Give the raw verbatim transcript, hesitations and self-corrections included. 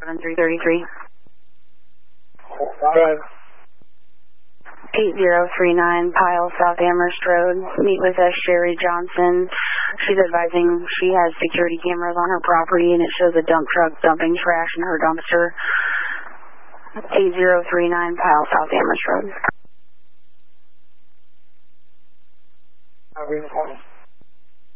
seven three thirty-three. Drive. eight zero three nine Pyle, South Amherst Road. Meet with S. Sherry Johnson. She's advising she has security cameras on her property and it shows a dump truck dumping trash in her dumpster. eight zero three nine Pyle, South Amherst Road. I'll